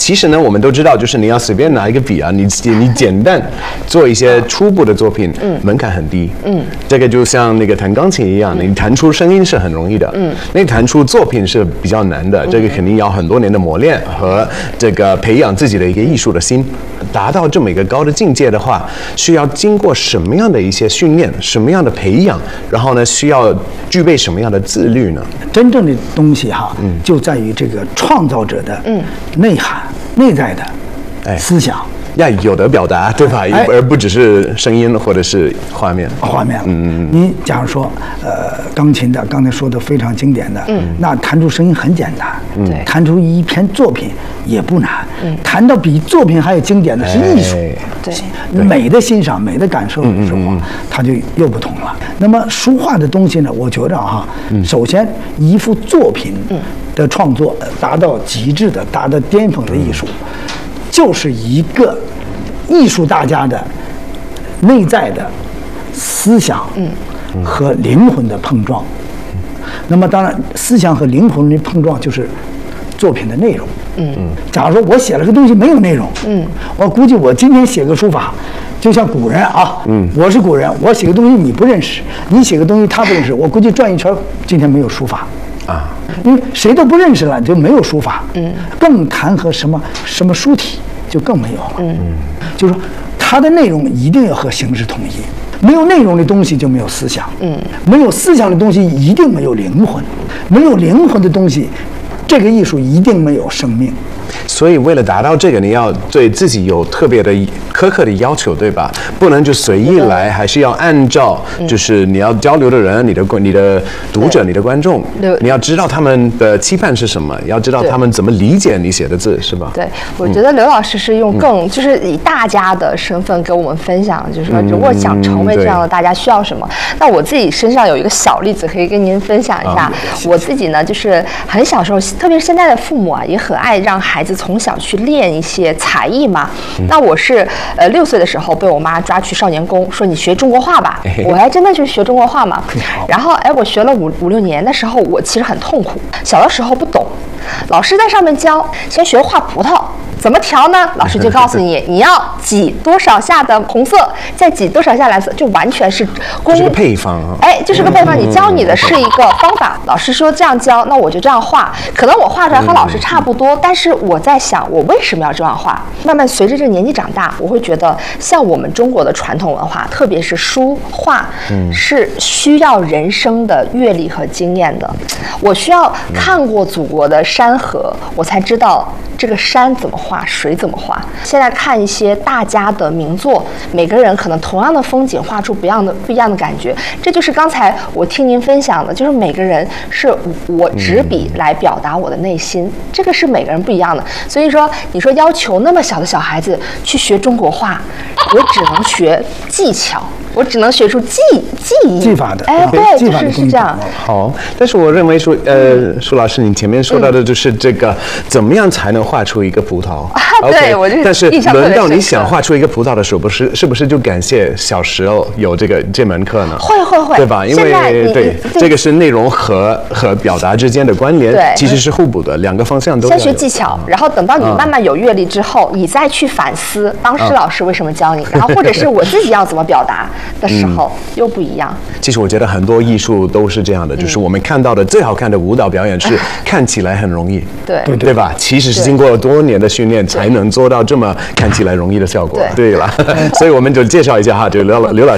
其实呢，我们都知道，就是你要随便拿一个笔啊，你简单做一些初步的作品，门槛很低。这个就像那个弹钢琴一样，你弹出声音是很容易的，那弹出作品是比较难的。这个肯定要很多年的磨练和这个培养自己的一个艺术的心。达到这么一个高的境界的话，需要经过什么样的一些训练，什么样的培养，然后呢，需要具备什么样的自律呢？ 真正的东西哈，就在于这个创造者的内涵、内在的思想。 要有的表达，对吧？而不只是声音或者是画面。你假如说，钢琴的刚才说的非常经典的，那弹出声音很简单，弹出一篇作品也不难，弹到比作品还有经典的是艺术，美的欣赏、美的感受的时候，它就又不同了。那么书画的东西呢，我觉得哈，首先一幅作品的创作达到极致的、达到巅峰的艺术。就是一个艺术大家的内在的思想和灵魂的碰撞。那么当然，思想和灵魂的碰撞就是作品的内容。假如说我写了个东西没有内容，我估计我今天写个书法，就像古人啊，我是古人，我写个东西你不认识，你写个东西他不认识，我估计转一圈，今天没有书法。因为谁都不认识了，就没有书法，更谈和什么书体就更没有了，就是说它的内容一定要和形式统一，没有内容的东西就没有思想，没有思想的东西一定没有灵魂，没有灵魂的东西，这个艺术一定没有生命。 所以为了达到这个，你要对自己有特别的苛刻的要求，对吧？不能就随意来，还是要按照就是你要交流的人、你的读者、你的观众，你要知道他们的期盼是什么，要知道他们怎么理解你写的字，是吧？ 对，我觉得刘老师是用就是以大家的身份给我们分享，就是说如果想成为这样的大家需要什么。那我自己身上有一个小例子可以跟您分享一下。我自己呢，就是很小时候，特别是现在的父母啊，也很爱让孩子从小去练一些才艺嘛。那我是6岁的时候被我妈抓去少年宫，说你学中国画吧。我还真的去学中国画嘛。然后我学了5、6年的时候，我其实很痛苦。小的时候不懂，老师在上面教，先学画葡萄。怎么调呢？老师就告诉你，你要挤多少下的红色，再挤多少下蓝色，就完全是这个配方啊。 就是个配方。你教你的是一个方法，老师说这样教，那我就这样画。可能我画出来和老师差不多，但是我在想，我为什么要这样画？慢慢随着这年纪长大，我会觉得，像我们中国的传统文化，特别是书画，是需要人生的阅历和经验的。我需要看过祖国的山河，我才知道这个山怎么画，水怎么画。现在看一些大家的名作，每个人可能同样的风景画出不一样的感觉。这就是刚才我听您分享的，就是每个人是我执笔来表达我的内心，这个是每个人不一样的。所以说，你说要求那么小的小孩子去学中国画，我只能学技巧，我只能学出技艺技法的。 对，就是这样。 好，但是我认为说，舒老师，你前面说到的就是这个，怎么样才能画出一个葡萄？ 对，我就但是轮到你想画出一个葡萄的时候，是不是就感谢小时候有这门课呢？ 会， 对吧？因为这个是内容和表达之间的关联，其实是互补的，两个方向都要有。 先学技巧，然后等到你慢慢有阅历之后，你再去反思当时老师为什么教你，然后或者是我自己要怎么表达的时候又不一样。 其实我觉得很多艺术都是这样的，就是我们看到的最好看的舞蹈表演是看起来很容易，对吧？其实是经过多年的训练才能做到这么看起来容易的效果。对了，所以我们就介绍一下哈，就刘老师。